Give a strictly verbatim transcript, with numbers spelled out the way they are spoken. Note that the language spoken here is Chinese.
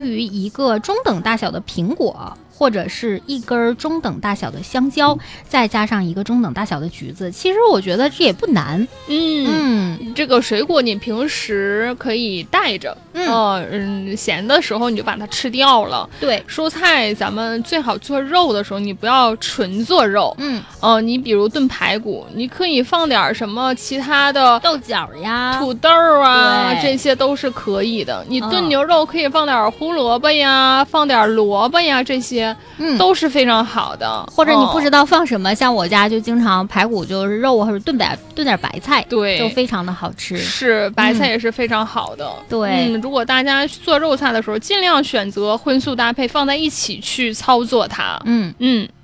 于一个中等大小的苹果，或者是一根中等大小的香蕉，再加上一个中等大小的橘子，其实我觉得这也不难。 嗯嗯，这个水果你平时可以带着，嗯、呃、嗯，闲的时候你就把它吃掉了。 对， 蔬菜咱们最好做肉的时候，你不要纯做肉。嗯，呃，你比如炖排骨，你可以放点什么其他的豆角呀、 土豆啊，这些都是可以的。你炖牛肉可以放点胡萝卜呀，放点萝卜呀，这些嗯都是非常好的。 或者你不知道放什么，哦、像我家就经常排骨就是肉或者炖点炖点白菜， 对， 就非常的好吃。 是白菜也是非常好的。 嗯、对、 嗯，如果大家做肉菜的时候，尽量选择荤素搭配放在一起去操作它。 嗯嗯。